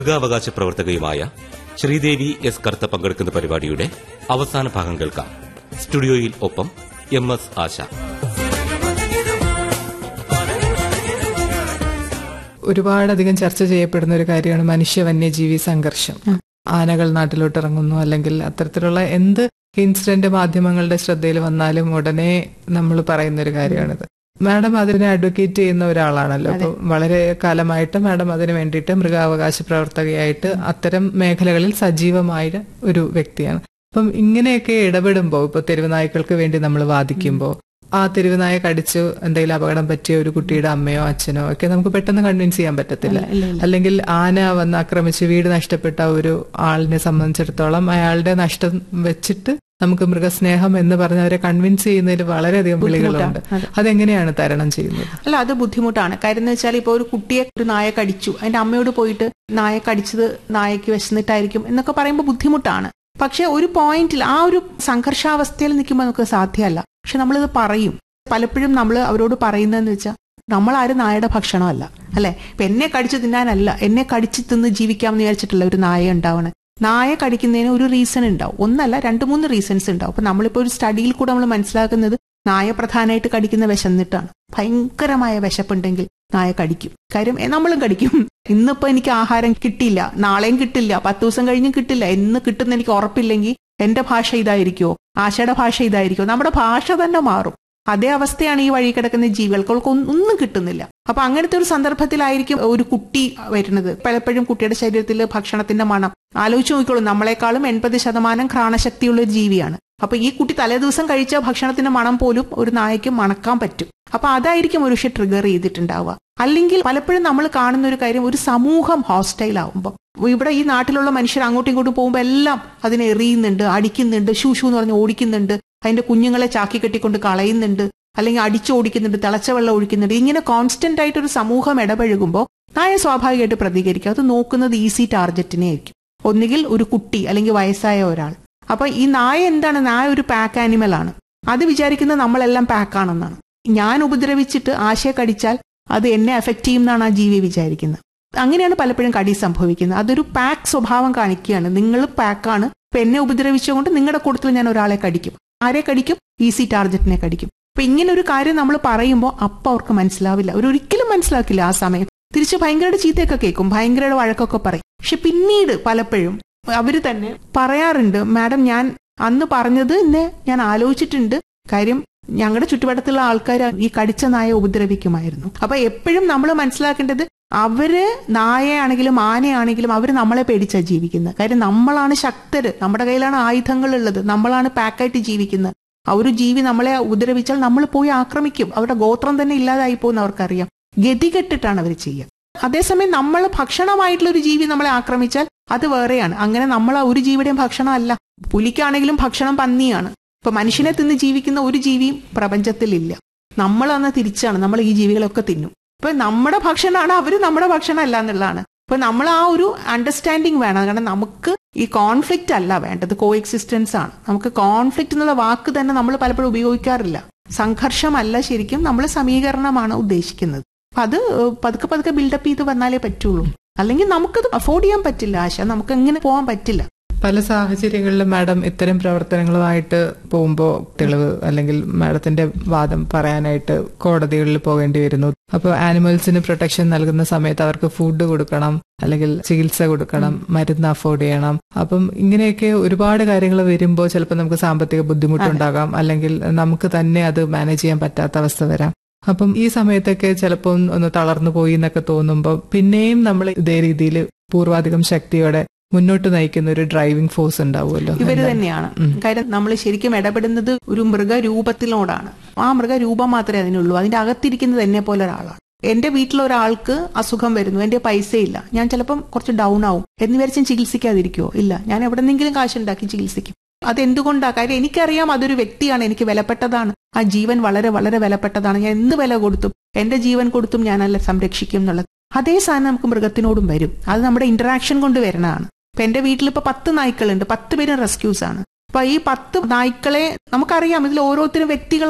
മൃഗാവകാശ പ്രവർത്തകയുമായ Sridevi S കർത്ത പങ്കെടുക്കുന്ന പരിപാടിയുടെ അവസാന ഭാഗം കേൾക്കാം. സ്റ്റുഡിയോയിൽ ഒപ്പം MS ആശ. ഒരുപാടധികം ചർച്ച ചെയ്യപ്പെടുന്ന ഒരു കാര്യമാണ് മനുഷ്യ വന്യജീവി സംഘർഷം. ആനകൾ നാട്ടിലോട്ട് ഇറങ്ങുന്നു, അല്ലെങ്കിൽ അത്തരത്തിലുള്ള എന്ത് ഇൻസിഡന്റ് മാധ്യമങ്ങളുടെ ശ്രദ്ധയിൽ വന്നാലും ഉടനെ നമ്മൾ പറയുന്ന ഒരു കാര്യമാണിത്. മാഡം അതിനെ അഡ്വക്കേറ്റ് ചെയ്യുന്ന ഒരാളാണല്ലോ. അപ്പൊ വളരെ കാലമായിട്ട് മാഡം അതിനു വേണ്ടിയിട്ട് മൃഗാവകാശ പ്രവർത്തകയായിട്ട് അത്തരം മേഖലകളിൽ സജീവമായ ഒരു വ്യക്തിയാണ്. അപ്പം ഇങ്ങനെയൊക്കെ ഇടപെടുമ്പോൾ, ഇപ്പൊ തെരുവുനായ്ക്കൾക്ക് വേണ്ടി നമ്മൾ വാദിക്കുമ്പോൾ, ആ തെരുവുനായ കടിച്ചു എന്തെങ്കിലും അപകടം പറ്റിയ ഒരു കുട്ടിയുടെ അമ്മയോ അച്ഛനോ ഒക്കെ നമുക്ക് പെട്ടെന്ന് കൺവിൻസ് ചെയ്യാൻ പറ്റത്തില്ല. അല്ലെങ്കിൽ ആന വന്ന് ആക്രമിച്ച് വീട് നഷ്ടപ്പെട്ട ഒരു ആളിനെ സംബന്ധിച്ചിടത്തോളം അയാളുടെ നഷ്ടം വെച്ചിട്ട് നമുക്ക് മൃഗസ്നേഹം എന്ന് പറഞ്ഞ് അവരെ കൺവിൻസ് ചെയ്യുന്നതിൽ വളരെയധികം വിളികളുണ്ട്. അതെങ്ങനെയാണ് തരണം ചെയ്യുന്നത്? അല്ല, അത് ബുദ്ധിമുട്ടാണ്. കാര്യം എന്ന് വെച്ചാൽ ഇപ്പോൾ ഒരു കുട്ടിയെ ഒരു നായ കടിച്ചു, അതിന്റെ അമ്മയോട് പോയിട്ട് നായ കടിച്ചത് നായക്ക് വിശന്നിട്ടായിരിക്കും എന്നൊക്കെ പറയുമ്പോൾ ബുദ്ധിമുട്ടാണ്. പക്ഷെ ഒരു പോയിന്റിൽ ആ ഒരു സംഘർഷാവസ്ഥയിൽ നിൽക്കുമ്പോൾ നമുക്ക് സാധ്യമല്ല. പക്ഷെ നമ്മളിത് പറയും. പലപ്പോഴും നമ്മൾ അവരോട് പറയുന്നതെന്ന് വെച്ചാൽ, നമ്മളാരും നായയുടെ ഭക്ഷണമല്ല, അല്ലെ? ഇപ്പൊ എന്നെ കടിച്ചു തിന്നാനല്ല, എന്നെ കടിച്ചു തിന്ന് ജീവിക്കാമെന്ന് വിചാരിച്ചിട്ടില്ല ഒരു നായ ഉണ്ടാവണേ. നായ കടിക്കുന്നതിന് ഒരു റീസൺ ഉണ്ടാവും, ഒന്നല്ല 2-3 റീസൺസ് ഉണ്ടാവും. അപ്പൊ നമ്മളിപ്പോ ഒരു സ്റ്റഡിയിൽ കൂടെ നമ്മൾ മനസ്സിലാക്കുന്നത് നായ പ്രധാനമായിട്ട് കടിക്കുന്ന വിശന്നിട്ടാണ്. ഭയങ്കരമായ വിശപ്പുണ്ടെങ്കിൽ നായ കടിക്കും. കാര്യം നമ്മളും കടിക്കും. ഇന്നിപ്പോ എനിക്ക് ആഹാരം കിട്ടിയില്ല, നാളെയും കിട്ടില്ല, 10 ദിവസം കഴിഞ്ഞും കിട്ടില്ല, എന്ന് കിട്ടുന്ന എനിക്ക് ഉറപ്പില്ലെങ്കിൽ എന്റെ ഭാഷ ഇതായിരിക്കുമോ, ആശയുടെ ഭാഷ ഇതായിരിക്കുമോ, നമ്മുടെ ഭാഷ തന്നെ മാറും. അതേ അവസ്ഥയാണ് ഈ വഴി കിടക്കുന്ന ജീവികൾക്ക്. ഒന്നും കിട്ടുന്നില്ല. അപ്പൊ അങ്ങനത്തെ ഒരു സന്ദർഭത്തിലായിരിക്കും ഒരു കുട്ടി വരുന്നത്. പലപ്പോഴും കുട്ടിയുടെ ശരീരത്തിൽ ഭക്ഷണത്തിന്റെ മണം ആലോചിച്ച് നോക്കിക്കോളൂ. നമ്മളെക്കാളും 80% ഘ്രാണശക്തിയുള്ള ഒരു ജീവിയാണ്. അപ്പൊ ഈ കുട്ടി തലേദിവസം കഴിച്ച ഭക്ഷണത്തിന്റെ മണം പോലും ഒരു നായക്ക് മണക്കാൻ പറ്റും. അപ്പൊ അതായിരിക്കും ഒരു പക്ഷെ ട്രിഗർ ചെയ്തിട്ടുണ്ടാവുക. അല്ലെങ്കിൽ പലപ്പോഴും നമ്മൾ കാണുന്ന ഒരു കാര്യം, ഒരു സമൂഹം ഹോസ്റ്റൈൽ ആവുമ്പോൾ, ഇവിടെ ഈ നാട്ടിലുള്ള മനുഷ്യർ അങ്ങോട്ടും ഇങ്ങോട്ടും പോകുമ്പോൾ എല്ലാം അതിനെ എറിയുന്നുണ്ട്, അടിക്കുന്നുണ്ട്, ഷൂഷു എന്ന് പറഞ്ഞ് ഓടിക്കുന്നുണ്ട്, അതിന്റെ കുഞ്ഞുങ്ങളെ ചാക്കി കെട്ടിക്കൊണ്ട് കളയുന്നുണ്ട്, അല്ലെങ്കിൽ അടിച്ചോടിക്കുന്നുണ്ട്, തിളച്ച വെള്ളം ഒഴിക്കുന്നുണ്ട്. ഇങ്ങനെ കോൺസ്റ്റന്റ് ആയിട്ട് ഒരു സമൂഹം ഇടപഴകുമ്പോൾ നായ സ്വാഭാവികമായിട്ട് പ്രതികരിക്കും. അത് നോക്കുന്നത് ഈസി ടാർഗറ്റിനെ ആയിരിക്കും. ഒന്നുകിൽ ഒരു കുട്ടി, അല്ലെങ്കിൽ വയസ്സായ ഒരാൾ. അപ്പൊ ഈ നായ എന്താണ്? നായ ഒരു പാക്ക് ആനിമൽ ആണ്. അത് വിചാരിക്കുന്നത് നമ്മളെല്ലാം പാക്കാണെന്നാണ്. ഞാൻ ഉപദ്രവിച്ചിട്ട് ആശയെ കടിച്ചാൽ അത് എന്നെ എഫക്ട് ചെയ്യും എന്നാണ് ആ ജീവി വിചാരിക്കുന്നത്. അങ്ങനെയാണ് പലപ്പോഴും കടി സംഭവിക്കുന്നത്. അതൊരു പാക്ക് സ്വഭാവം കാണിക്കുകയാണ്. നിങ്ങൾ പാക്കാണ്, ഇപ്പൊ എന്നെ ഉപദ്രവിച്ചുകൊണ്ട് നിങ്ങളുടെ കൂട്ടത്തിൽ ഞാൻ ഒരാളെ കടിക്കും. ആരെ കടിക്കും? ഈസി ടാർഗറ്റിനെ കടിക്കും. അപ്പൊ ഇങ്ങനെ ഒരു കാര്യം നമ്മൾ പറയുമ്പോൾ അപ്പം അവർക്ക് മനസ്സിലാവില്ല, ഒരിക്കലും മനസ്സിലാക്കില്ല. ആ സമയം തിരിച്ച് ഭയങ്കരയുടെ ചീത്തയൊക്കെ കേൾക്കും, ഭയങ്കരയുടെ വഴക്കൊക്കെ പറയും. പക്ഷെ പിന്നീട് പലപ്പോഴും അവര് തന്നെ പറയാറുണ്ട്, മാഡം ഞാൻ അന്ന് പറഞ്ഞത് എന്നെ ഞാൻ ആലോചിച്ചിട്ടുണ്ട്. കാര്യം ഞങ്ങളുടെ ചുറ്റുവട്ടത്തുള്ള ആൾക്കാർ ഈ കടിച്ച നായ ഉപദ്രവിക്കുമായിരുന്നു. അപ്പൊ എപ്പോഴും നമ്മൾ മനസ്സിലാക്കേണ്ടത്, അവര് നായയാണെങ്കിലും ആനയാണെങ്കിലും അവര് നമ്മളെ പേടിച്ചാ ജീവിക്കുന്നത്. കാര്യം നമ്മളാണ് ശക്തര്, നമ്മുടെ കയ്യിലാണ് ആയുധങ്ങൾ ഉള്ളത്, നമ്മളാണ് പാക്കായിട്ട് ജീവിക്കുന്നത്. ആ ഒരു ജീവി നമ്മളെ ഉപദ്രവിച്ചാൽ നമ്മൾ പോയി ആക്രമിക്കും. അവരുടെ ഗോത്രം തന്നെ ഇല്ലാതായി പോകുന്ന അവർക്കറിയാം. ഗതികെട്ടിട്ടാണ് അവർ ചെയ്യുക. അതേസമയം നമ്മൾ ഭക്ഷണമായിട്ടുള്ള ഒരു ജീവി നമ്മളെ ആക്രമിച്ചാൽ അത് വേറെയാണ്. അങ്ങനെ നമ്മൾ ആ ഒരു ജീവിയുടെയും ഭക്ഷണമല്ല. പുലിക്കാണെങ്കിലും ഭക്ഷണം പന്നിയാണ്. ഇപ്പൊ മനുഷ്യനെ തിന്ന് ജീവിക്കുന്ന ഒരു ജീവിയും പ്രപഞ്ചത്തിലില്ല. നമ്മളന്ന് തിരിച്ചാണ്, നമ്മൾ ഈ ജീവികളൊക്കെ തിന്നും. ഇപ്പൊ നമ്മുടെ ഭക്ഷണമാണ്, അവര് നമ്മുടെ ഭക്ഷണം അല്ല എന്നുള്ളതാണ്. ഇപ്പൊ നമ്മൾ ആ ഒരു അണ്ടർസ്റ്റാൻഡിങ് വേണം. കാരണം നമുക്ക് ഈ കോൺഫ്ലിക്റ്റ് അല്ല വേണ്ടത്, കോ എക്സിസ്റ്റൻസ് ആണ്. നമുക്ക് കോൺഫ്ലിക്റ്റ് എന്നുള്ള വാക്ക് തന്നെ നമ്മൾ പലപ്പോഴും ഉപയോഗിക്കാറില്ല. സംഘർഷമല്ല, ശരിക്കും നമ്മൾ സമീകരണമാണ് ഉദ്ദേശിക്കുന്നത്. അപ്പൊ അത് പതുക്കെ പതുക്കെ ബിൽഡപ്പ് ചെയ്ത് വന്നാലേ പറ്റുള്ളൂ. അല്ലെങ്കിൽ നമുക്കത് അഫോർഡ് ചെയ്യാൻ പറ്റില്ല. ആശ, നമുക്ക് എങ്ങനെ പോകാൻ പറ്റില്ല. പല സാഹചര്യങ്ങളിലും മാഡം ഇത്തരം പ്രവർത്തനങ്ങളുമായിട്ട് പോകുമ്പോൾ തെളിവ് അല്ലെങ്കിൽ മാഡത്തിന്റെ വാദം പറയാനായിട്ട് കോടതികളിൽ പോകേണ്ടി വരുന്നു. അപ്പോൾ ആനിമൽസിന് പ്രൊട്ടക്ഷൻ നൽകുന്ന സമയത്ത് അവർക്ക് ഫുഡ് കൊടുക്കണം, അല്ലെങ്കിൽ ചികിത്സ കൊടുക്കണം, മരുന്ന് അഫോർഡ് ചെയ്യണം. അപ്പം ഇങ്ങനെയൊക്കെ ഒരുപാട് കാര്യങ്ങൾ വരുമ്പോൾ ചിലപ്പോൾ നമുക്ക് സാമ്പത്തിക ബുദ്ധിമുട്ടുണ്ടാകാം, അല്ലെങ്കിൽ നമുക്ക് തന്നെ അത് മാനേജ് ചെയ്യാൻ പറ്റാത്ത അവസ്ഥ വരാം. അപ്പം ഈ സമയത്തൊക്കെ ചിലപ്പോൾ ഒന്ന് തളർന്നു പോയി എന്നൊക്കെ തോന്നുമ്പോൾ പിന്നെയും നമ്മൾ ഇതേ രീതിയിൽ പൂർവാധികം ശക്തിയോടെ മുന്നോട്ട് നയിക്കുന്ന ഒരു ഡ്രൈവിംഗ് ഫോഴ്സ് ഉണ്ടാവുമല്ലോ. ഇവര് തന്നെയാണ്. കാര്യം നമ്മൾ ശരിക്കും ഇടപെടുന്നത് ഒരു മൃഗരൂപത്തിനോടാണ്. ആ മൃഗരൂപം മാത്രമേ അതിനുള്ളൂ. അതിന്റെ അകത്തിരിക്കുന്നത് എന്നെ പോലെ ഒരാളാണ്. എന്റെ വീട്ടിലൊരാൾക്ക് അസുഖം വരുന്നു, എന്റെ പൈസയില്ല, ഞാൻ ചിലപ്പം കുറച്ച് ഡൗൺ ആവും എന്ന് വിചാരിച്ച് ചികിത്സിക്കാതിരിക്കുവോ? ഇല്ല, ഞാൻ എവിടെന്നെങ്കിലും കാശുണ്ടാക്കി ചികിത്സിക്കും. അതെന്തുകൊണ്ടാ? കാര്യം എനിക്കറിയാം അതൊരു വ്യക്തിയാണ്, എനിക്ക് വിലപ്പെട്ടതാണ്, ആ ജീവൻ വളരെ വളരെ വിലപ്പെട്ടതാണ്. ഞാൻ എന്ത് വില കൊടുത്തും, എന്റെ ജീവൻ കൊടുത്തും ഞാനല്ല സംരക്ഷിക്കും എന്നുള്ളത്. അതേ സാധനം നമുക്ക് മൃഗത്തിനോടും വരും. അത് നമ്മുടെ ഇന്ററാക്ഷൻ കൊണ്ട് വരുന്നതാണ്. ഇപ്പൊ എന്റെ വീട്ടിൽ ഇപ്പൊ 10 നായ്ക്കളുണ്ട്, 10 പേരും റെസ്ക്യൂസ് ആണ്. അപ്പൊ ഈ 10 നായ്ക്കളെ നമുക്കറിയാം, ഇതിൽ ഓരോരുത്തരും വ്യക്തികളാണ്.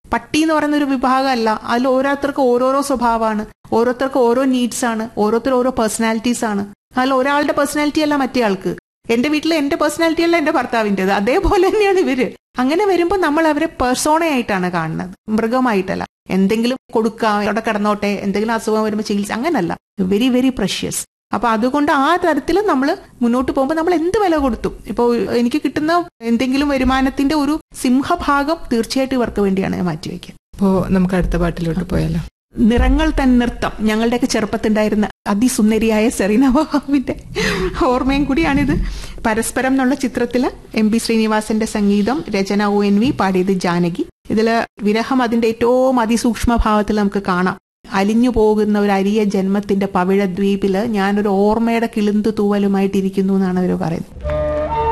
പട്ടി എന്ന് പറയുന്ന ഒരു വിഭാഗമല്ല. അതിൽ ഓരോരുത്തർക്കും ഓരോരോ സ്വഭാവമാണ്, ഓരോരുത്തർക്കും ഓരോ നീഡ്സ് ആണ്, ഓരോരുത്തർ ഓരോ പേഴ്സണാലിറ്റീസ് ആണ്. അതിൽ ഒരാളുടെ പേഴ്സണാലിറ്റി അല്ല മറ്റേ ആൾക്ക്. എന്റെ വീട്ടിൽ എന്റെ പേഴ്സണാലിറ്റി അല്ല എന്റെ ഭർത്താവിൻ്റെത്, അതേപോലെ തന്നെയാണ് ഇവര്. അങ്ങനെ വരുമ്പോൾ നമ്മൾ അവരെ പേഴ്സോണയായിട്ടാണ് കാണുന്നത്, മൃഗമായിട്ടല്ല. എന്തെങ്കിലും കൊടുക്കാം, അവിടെ കിടന്നോട്ടെ, എന്തെങ്കിലും അസുഖം വരുമ്പോൾ ചികിത്സ, അങ്ങനല്ല. Very very precious. അപ്പൊ അതുകൊണ്ട് ആ തരത്തിൽ നമ്മൾ മുന്നോട്ട് പോകുമ്പോൾ നമ്മൾ എന്ത് വില കൊടുത്തു, ഇപ്പോൾ എനിക്ക് കിട്ടുന്ന എന്തെങ്കിലും വരുമാനത്തിന്റെ ഒരു സിംഹഭാഗം തീർച്ചയായിട്ടും ഇവർക്ക് വേണ്ടിയാണ് ഞാൻ മാറ്റിവെക്കുക. അപ്പോ നമുക്ക് അടുത്ത പാട്ടിലോട്ട് പോയാലോ? നിറങ്ങൾ തൻ നൃത്തം, ഞങ്ങളുടെയൊക്കെ ചെറുപ്പത്തിലുണ്ടായിരുന്ന അതിസുന്ദരിയായ സെറീന വഹാബിന്റെ ഓർമ്മയും കൂടിയാണിത്. പരസ്പരം എന്നുള്ള ചിത്രത്തില് MP ശ്രീനിവാസന്റെ സംഗീതം, രചന ONV, പാടിയത് ജാനകി. ഇതില് വിരഹം അതിന്റെ ഏറ്റവും അതിസൂക്ഷ്മ ഭാവത്തിൽ നമുക്ക് കാണാം. അലിഞ്ഞു പോകുന്ന ഒരു അരിയ ജന്മത്തിന്റെ പവിഴ ദ്വീപില് ഞാനൊരു ഓർമ്മയുടെ കിളിന്തു തൂവലുമായിട്ടിരിക്കുന്നു എന്നാണ് അവർ പറയുന്നത്.